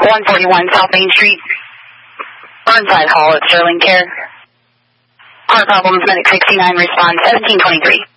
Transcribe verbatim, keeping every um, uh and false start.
one forty-one South Main Street. Burnside Hall at Sterling Care. Car problems, Medic sixty-nine, respond seventeen twenty-three.